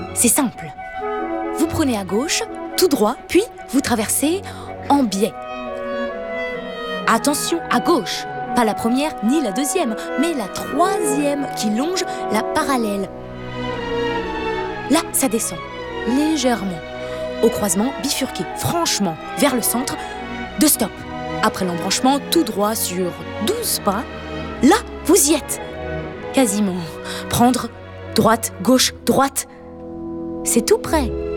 C'est simple. Vous prenez à gauche, tout droit, puis vous traversez en biais. Attention, à gauche. Pas la première ni la deuxième, mais la troisième qui longe la parallèle. Là, ça descend, légèrement. Au croisement, bifurqué, franchement, vers le centre, de stop. Après l'embranchement, tout droit sur 12 pas. Là, vous y êtes. Quasiment. Prendre, droite, gauche, droite. C'est tout près.